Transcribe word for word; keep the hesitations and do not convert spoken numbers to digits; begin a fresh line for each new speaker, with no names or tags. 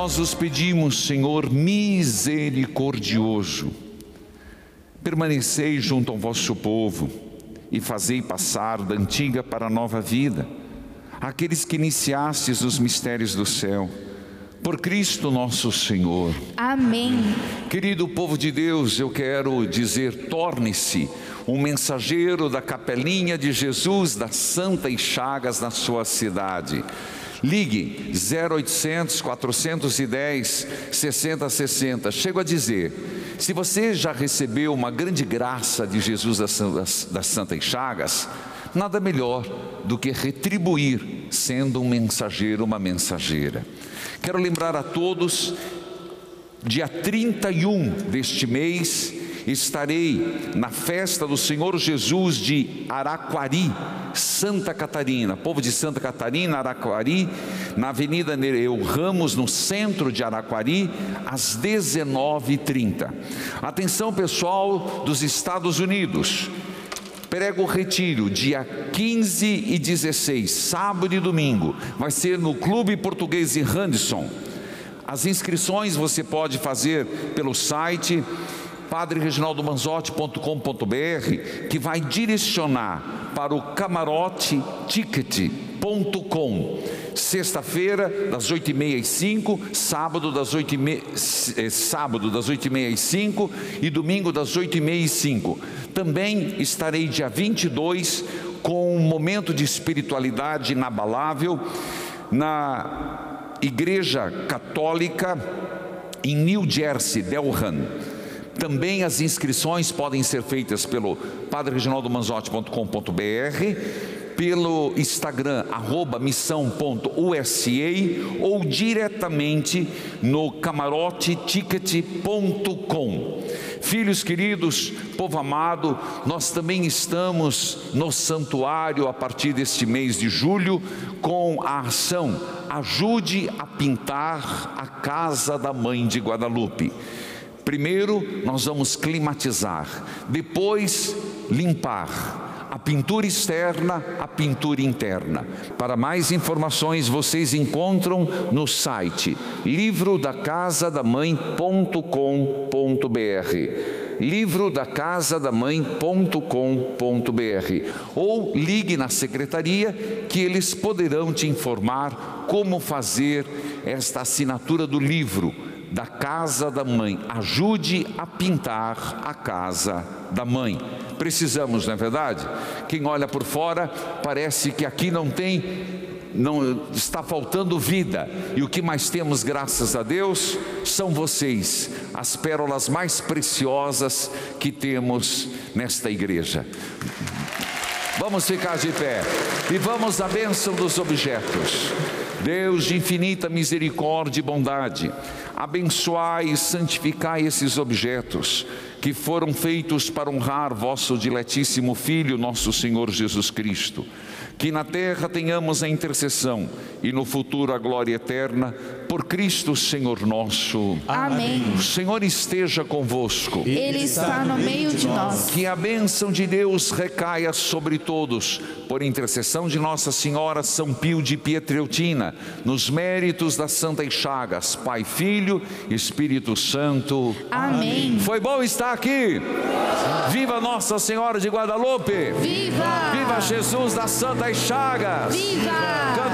nós os pedimos, Senhor misericordioso, permanecei junto ao vosso povo e fazei passar da antiga para a nova vida aqueles que iniciastes os mistérios do céu, por Cristo nosso Senhor.
Amém.
Querido povo de Deus, eu quero dizer, torne-se um mensageiro da capelinha de Jesus das Santas Chagas na sua cidade. Ligue zero oitocentos, quatrocentos e dez, sessenta sessenta. Chego a dizer, se você já recebeu uma grande graça de Jesus das, das, das Santas Chagas, nada melhor do que retribuir sendo um mensageiro, uma mensageira. Quero lembrar a todos, dia trinta e um deste mês, estarei na festa do Senhor Jesus de Araquari, Santa Catarina. Povo de Santa Catarina, Araquari, na Avenida Nereu Ramos, no centro de Araquari, às dezenove e trinta. Atenção pessoal dos Estados Unidos, prego retiro, dia quinze e dezesseis, sábado e domingo, vai ser no Clube Português em Henderson. As inscrições você pode fazer pelo site padre reginaldo manzotti ponto com ponto br, que vai direcionar para o camarote ticket ponto com. Sexta-feira, das oito e meia às cinco, sábado das oito e meia, é, sábado das oito e meia às cinco e domingo das oito e meia às cinco. Também estarei dia vinte e dois com um momento de espiritualidade inabalável na Igreja Católica em New Jersey, Delran. Também as inscrições podem ser feitas pelo padre reginaldo manzotti ponto com ponto br, pelo Instagram, arroba missão ponto u s a, ou diretamente no camarote ticket ponto com. Filhos queridos, povo amado, nós também estamos no santuário a partir deste mês de julho com a ação Ajude a Pintar a Casa da Mãe de Guadalupe. Primeiro nós vamos climatizar, depois limpar a pintura externa, a pintura interna. Para mais informações vocês encontram no site livro da casa da mãe ponto com ponto br, livro da casa da mãe ponto com ponto br, ou ligue na secretaria que eles poderão te informar como fazer esta assinatura do livro da Casa da Mãe. Ajude a pintar a Casa da Mãe. Precisamos, não é verdade? Quem olha por fora parece que aqui não tem, não está faltando vida, e o que mais temos, graças a Deus, são vocês, as pérolas mais preciosas que temos nesta igreja. Vamos ficar de pé e vamos à bênção dos objetos. Deus de infinita misericórdia e bondade, abençoai e santificai esses objetos que foram feitos para honrar vosso diletíssimo Filho, nosso Senhor Jesus Cristo. Que na terra tenhamos a intercessão e no futuro a glória eterna, por Cristo Senhor nosso.
Amém.
O Senhor esteja convosco.
Ele está no meio de nós.
Que a bênção de Deus recaia sobre todos, por intercessão de Nossa Senhora São Pio de Pietreutina, nos méritos das Santas Chagas, Pai, Filho e Espírito Santo.
Amém.
Foi bom estar aqui. Viva Nossa Senhora de Guadalupe.
Viva!
Viva Jesus das Santas Chagas.
Viva!